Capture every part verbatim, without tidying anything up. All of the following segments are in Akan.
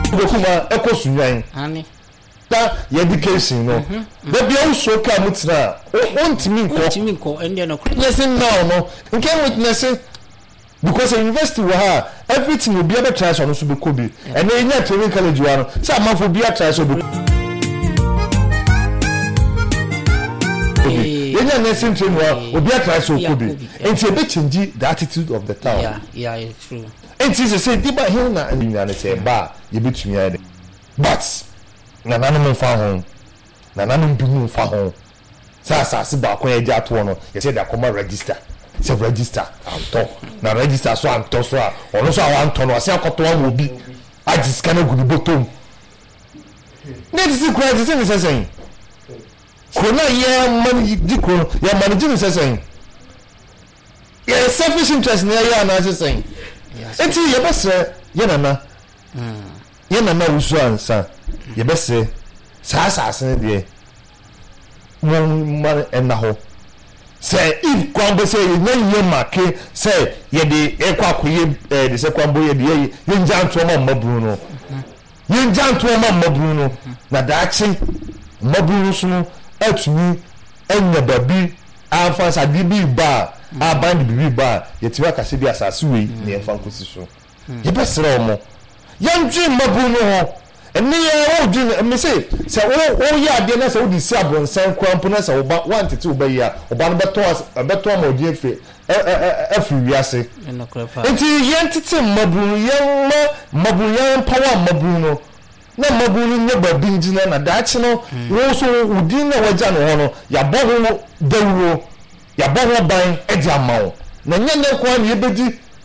Kuma echo sunyan. Ani. Da education no. The be also ka mutina. O ntimi nko. Ntimi nko ende no. Yes now no. Nke witness because the university we have everything will be able to try so no so be kobi. And then you training college you are. Say amafo be try so be. Yenya nursing training will be try so kobi. And say be change the attitude of the town. Yeah, yeah, it's true. And she say diba here na and say ba you be to me but na nanu fa ho na nanu bi mu fa ho sa sa se ba ko eja to no you say that come register say register anto na register so anto so a ono so a anto no say akoto am obi agis kana gudu botom net is crazy say say say kona ye man di ko ya manage say say yeah selfish interest na ya na say say enti ye bese ye nana mm ye nana usu ansa ye bese sa sa asene de mon man enaho say if kwambo say ye nye make say ye de e kwa koye eh de say kwambo ye de ye njanto ma maburu no ye njanto ma maburu no na daachi maburu sunu atumi enya babi afa sa bibi ba aband bibi ba yetiwa kase bi asase we ne emfa nkosi so ye besere omo yandwe maburu no ho ene ye o dwin me say say wo wo ya de na say wo di si abronsan kwampo na say wo ba want te wo ba ya wo ba no beto beto ma odi efe afi wiase enti ye ntete maburu ye ma maburu ye power maburu no na maburu nye ba binjina na daachi no wo so udi na waja no ho no ya bo ho dawuro ya bo ho ban edi amawo na nya ne kwa ne yebedi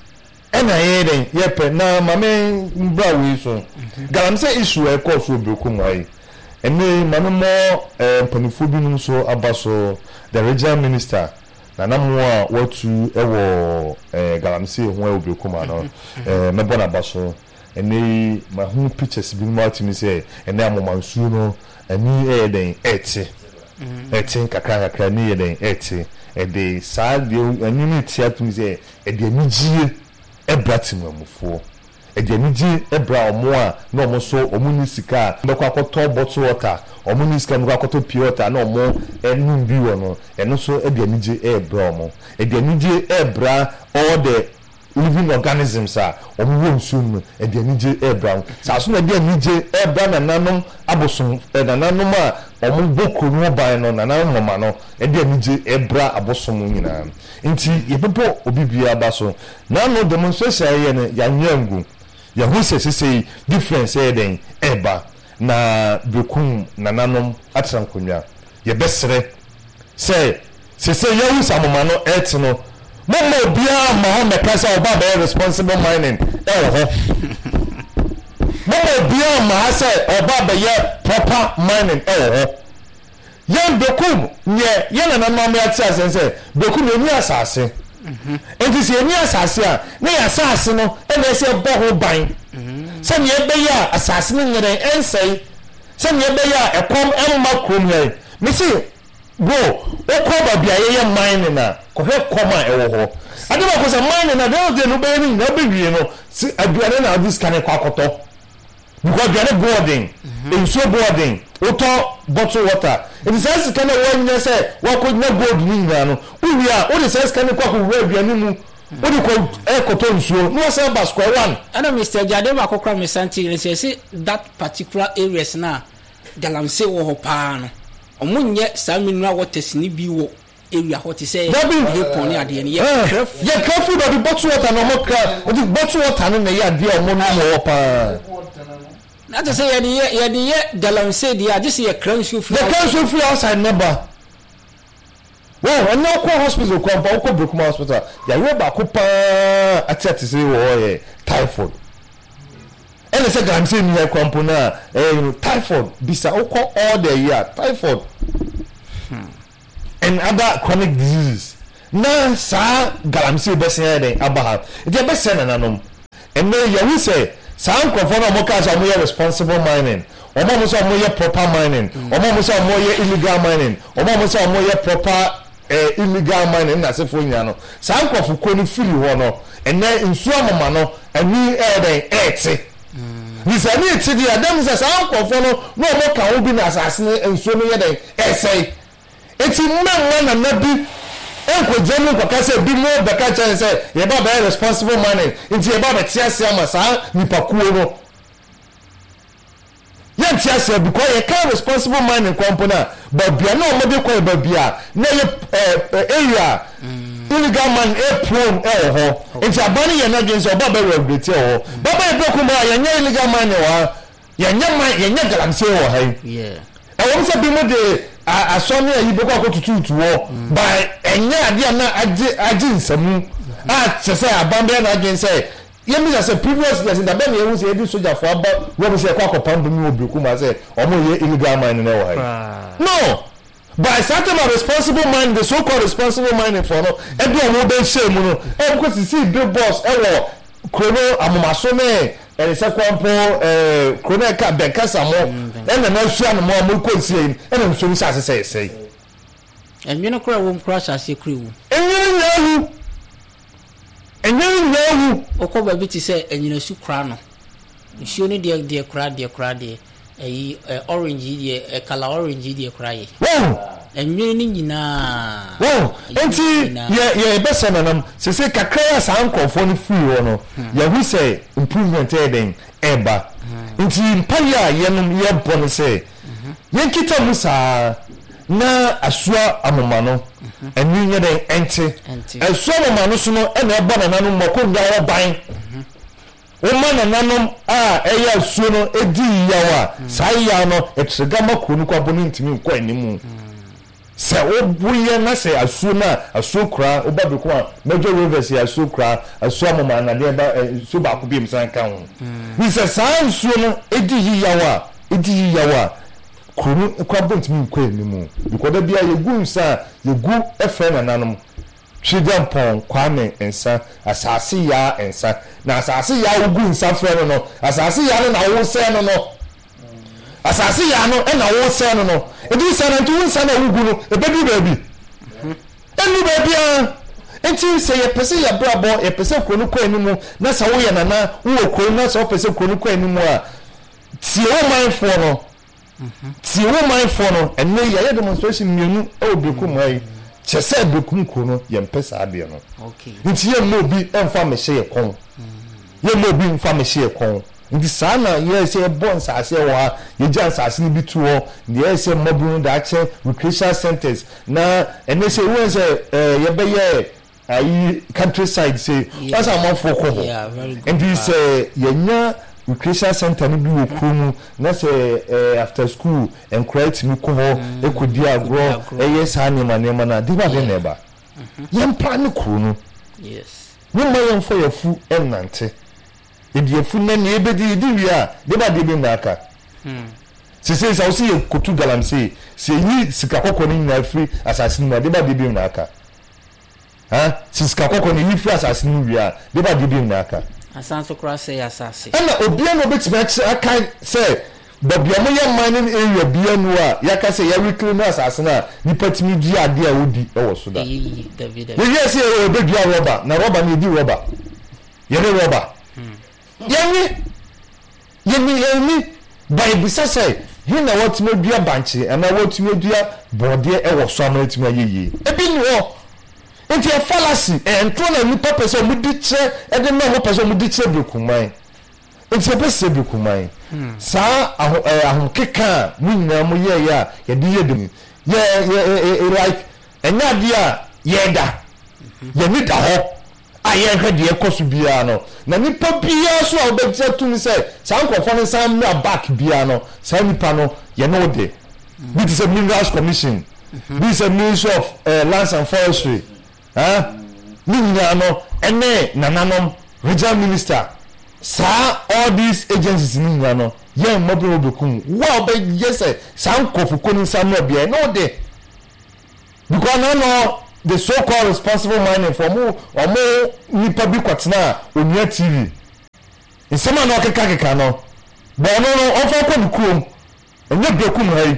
ena yeden yepe na mame mbra we so galam say issue e cause obreku mai ene mame mo panifo bi num so abaso the regional minister na namu a watu ewo galam say ho obreku ma no me bona baso ene ma hu pictures bi ma timi say ene amomansu no ani eden eti eti kakra kakra ni eden eti e de sa de ani ni tia timi say e de anijie ebratim amufo e de anijie ebra omo a na omo so omo ni sika be kwa akoto bottle water omo ni sika be akoto pure water na omo enu bi wo no eno so e de anijie ebra omo e de anijie ebra all the living organisms are omo wonsum e de anijie ebra sa so na de anijie ebra na nanom abosom e na nanom a omo boko no ban no na nanom mama no e de anijie ebra abosom nyina nti yepopo obibia abaso na no demonstration ye ne ya nyangu ya hu se se difference e den eba na bekum na nanom atran konwa ye besere se se se ye hu samoma no et no mama bia ma ho mekasa oba be responsible mining e ho mama bia ma say oba be ye proper mining e ho yan bekum nye ye na nanom ya tia sense bekum ye ni asase mhm enti se ni asase a na ya asase no e na se bo ho ban mhm se nye be ya asase no nyere ensei se nye be ya ekom emma krom ye me se bro o ko ba bia ye mining na ko he koma e wo ho ade ba ko se mining na de de no be ni na be wie no si aduane na this kan kwa koto because they are boarding in so boarding auto bottle water it is as can one you say what could not go ni no we are all the says can kwa ko we aduane mu o de ko e koto nsuo no say ba square one ana Mister Jade ba kokra me santi say say that particular areas na galamse wo ho pa no omunye sa minua waters ni bi wo area hot say e pon ade ne ye ye careful about the bottle water no mo kra the bottle water no na ye ade o mo no wo pa na to say ye ye ye ye galamse dia just ye cransu free the cransu free outside never well and no hospital ko pa ko Brokuma hospital ya we ba ko pa atiati say wo ye typhoid and say galamse ni e kwampo na eh typhoid bisa ko all the year typhoid hmm. and other chronic diseases na sa galamse be say den abaha e be say na nanom and no ya we say some conform mo ka say mo responsible mining omo mo say mo proper mining omo mo say mo illegal mining omo mo say mo proper eh, illegal mining na se fo nya no some conform ko ni free ho no and then nsuo mama no ani e den ete this I need to the Adam says I go for no no more can be an assassin and so many essay. It's in man and not be Uncle General Pacasa be more Bacacha and say, you're about a responsible money into about a Tiasiamasa, Nipakuo. Yes, yes, because you can't responsible mining company, but be no medical babia, no area, illegal man, a prone, oh, it's a bunny and against a bubble of the tail. Baba Bokuma, and your illegal man, you're young man, you're not going to say, yeah. I want to be more the a Sonia, you go to two to war by a year, I didn't some. Ah, to say a bamboo against say. Yemi as a previous years in the Ben you say do soldier for about what we say kwako pambu mi obukuma say omo ye illegal mining na why. No. By certain responsible mining, the so-called responsible mining for no e do omo be shame no. E because you see big boss e wo krono amomaso me e se kwampo eh krono ka benkasa mo e na na sua no mo mo konsie e na nso ni say say say. And you know kra wo crash as e crew. Enyi nyahu and you know who Okoba bit say and you know su crano. You need dear dear crowd dear crowd a orange a color orange dear cry. Whoa! And you need na whoa! And see, yeah, yeah, best and so say Kakaya Sanko for the free one. Yeah, we say improvement heading eba. Into Paya Yanum Yabon say Yankita Musa na asua amomano enu nye den ente asua amomano so no e na eba na nanom makonda wo ban o mana nanom a eya asuo no edi yawa sai ya no etrega makonu kwa boni ntimi nkwa animu se obuye na se asuo na asuo kra obabeko a major rivers ya asuo kra asuo amomano na de ba so ba ko bi msan kan ho ni se sai asuo no edi yawa edi yawa kunu kwa bont mi nkwa animu because bia yegu nsa yegu efe na nanom twidampon kwame ensa asase ya ensa na asase ya ugu nsa fre no no asase ya no na wo se no no asase ya no e na wo se no no edu se na ntu nsa na ugu no e bebi bebi enu bebi a enti se ye pese ya brabo e pese kunu kwa animu na sa wo ye nana wo kunu na sa pese kunu kwa animu a tie o mindful no ti wo man for no enne ya demonstration mienu e obeku mai chese beku ko no ye mpesa ade no okay nti ye mo bi emfa me hye ye kon ye mo bi emfa me hye ye kon nti sana ye se bon sa se wa ye jan sa se ni bi tu ho ye se mobu da che recreation centers na enne se wo se ye be ye ai countryside say what's am for ko yeah very good and this ye nya recreation center ni bi wo kunu na se eh, after school and create mi ko ho e ko di agro e yes ani manema na di ba de neba yem plan kunu yes ni mo yem for yafu enante e di yafu na ni e be di di wi a de ba de bi ndaka hmm se se sa osi kotu galam se se yi sika kokko ni na free assassin na de ba de bi ndaka ha sika kokko ni yi free assassin wi a de ba de bi ndaka asanso cross say asase ana obia no betima aka say babia mo ye mining area bia no a yaka say ya weekly no asase na nipatimi di ade a odi e wo so da ye ye say e be bia rubber na rubber ni di rubber ye ne rubber ye ni ye ni ye ni by bisa say he na what me bia banchi and na what me bia bode e wo so amatimi ayeye e bi ni ho enti a fallacy and tona ni papa so mudi che e de na ho papa mudi che bekumai enti e pese bekumai sa ahom keka munna mu ye ya ye de ye de ye like enya dia ye da ye ni da ho aye hwede e koso bia no na nipa bia so a obetse tumi say sa nkofo ne sam na back bia no sa nipa no ye no de this is a minerals commission this is a ministry of uh, lands and forestry ah ninya no ene nananom regional minister sa all these agencies ninya no ye mobile obekum wa be yes sa nkofo koni sam na bia no de because no no the so-called responsible mining for mo or mo nipa bi kwatena onua T V nsema na okeka keka no but no no ofa kwa nkuom enye bekum hai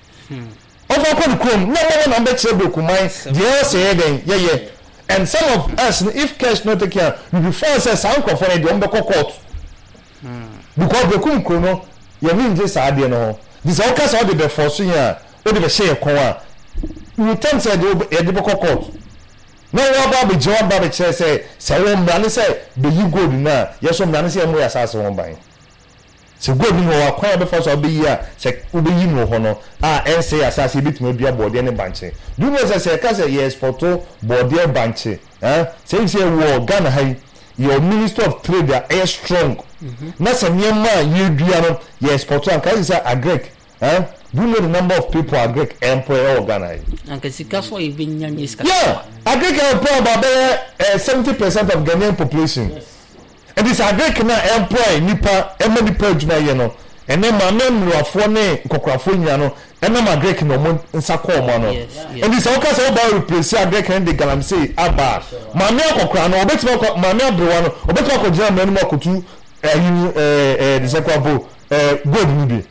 ofa kwa nkuom no no na be che bekum mai dey say den ye ye and some of us if cash not take care we be force us uncle for the umbe court because the kum krono ye mean je sa ade no this all case all the be force here o de be share kon a you tell say the e de court no wa ba be job ba be chere say say wo mra ne say be you gold na yes so mra ne say mo ya sa won ban se gold no wa kwa be force be yi a say wo be yi no ho no a en say asase bitime dua body ne banche do you know say ka say yes photo body banche eh say say wo Ghana hai your minister of trade are strong na say nyema you dua no yes photo and ka say agrek eh do you know the number of people agrek employer or Ghana hai and kasika so e be nyanye ska yeah agrek employ about uh, seventy percent of Ghanaian population yes. And this agrek na employ nipa ema nipa adwuma ye no ene ma na mruafo ne kokkrafo nya no ena ma agrek no mo nsakọ mo no and this all case about replace agrek and the galamsey aba ma me kokra no obetima ma me abrewa no obetima ko jira ma ni mo kotu eh eh the sekwabo eh gold ni bi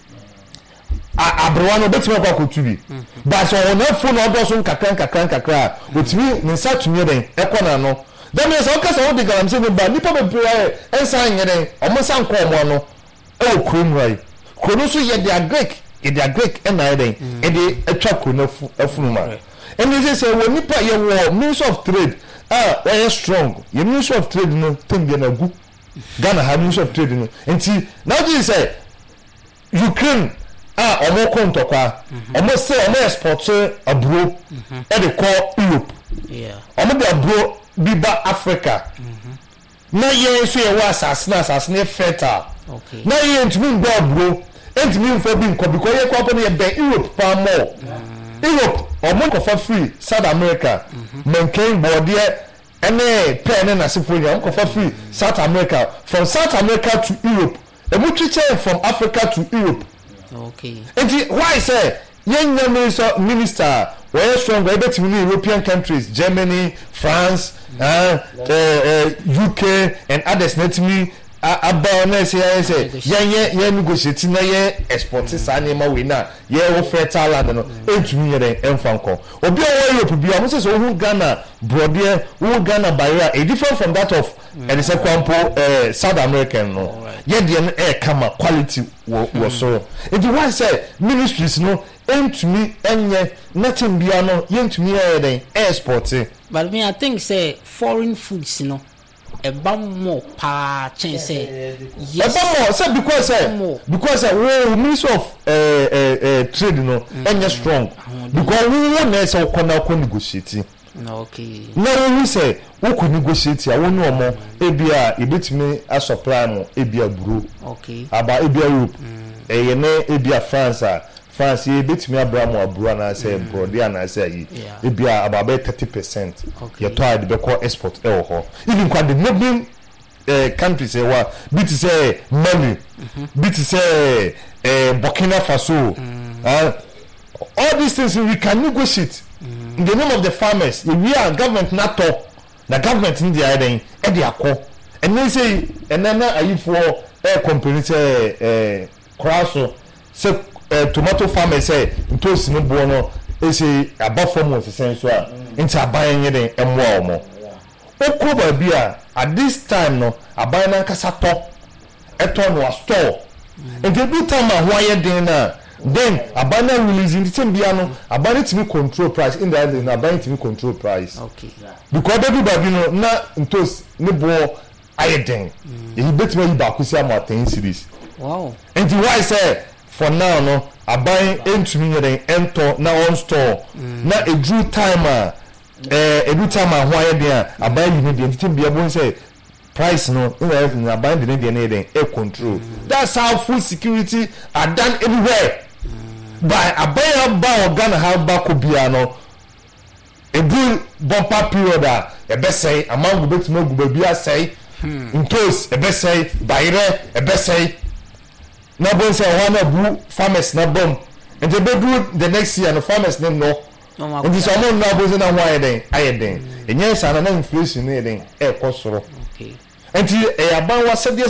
abrewa no obetima ko kotu bi but so on phone odo so nkakran kakran kakra otimi ne nsa tumi den ekona no then yes all case all the galamsey no ba nipa be prayer ensa nyere omo san ko mo no e okrum rai kono so ye the agrek ye the agrek e na den e de atwa kono afunuma and they say when nipa ye wo minister of trade ah we strong ye minister of trade no tembe na gu Ghana ha minister of trade no enti now you say Ukraine ah omo kontokwa omo say omo export abro e de call Europe yeah omo de abro biba Africa na ye so ye wa asase na asase ne fertile okay na ye ntumi ngba abro ntumi mfo bi nko because ye kwa ne ye ben Europe pa more Europe omo ko for free South America maintain body ene pen na sifonia nko for free South America from South America to Europe e mu twiche from Africa to Europe okay and why say yen minister minister where strong we bet in European countries Germany France uh, uh, uh, U K and others let me about na say say yen yen negotiate na yen export sa na ma we na ye wo fertile land no entumi yen emfanko obi o Europe bi o say so hu Ghana brother hu Ghana barrier a different from that of and the second uh, South American no ye de e kama quality wo so it why say ministries no entumi enye nothing bia no yentumi e den export but me I think say foreign foods no eba more pa chance say yes eba more say because say because say we minister of uh, uh, uh, trade no enye strong because we want na say ukona ko negotiate no okay na we say we ko negotiate a wonu omo ebia ebetimi a supply mo ebia buru okay aba ebia Europe eh ye na ebia France a France ye betimi abramo aburu na say brody na say yi ebia about thirty percent ye to ade be call export e wo ho even kwa the neighboring eh countries e wa bit say Mali bit say eh Burkina Faso uh, all these things we can negotiate in the name of the farmers we are government not top the government in the iden e dey akọ and they say and then ayi for eh company say eh kraso say Uh, tomato farmers say into sinibo no e say above form of sense so a into aban yen den emwa omo okoba bia at this time no aban na kasa to eto no store and the good time a ho aye den na then aban na releasing the thing bia no aban to control price in the end na aban to control price okay because everybody no na into nibo aye den e betima yi ba kusi am ten series wow and why say for now no aban entumi nyere ento na on store mm. na edu time a eh edu time a ho aye den aban yi ne den tin bia bon say price no na aban den den den e control mm. That's how food security are done everywhere mm. By aban ba organ how ba ko bia no edu bumper period a e be say among go betimo go ba bia say in case e be say bayre e be say na bon say one abu farmers na bom and they do the next year the farmers name no and this amount na bon say na why den aye den enye sa na inflation ne den e ko soro okay and e aban wa se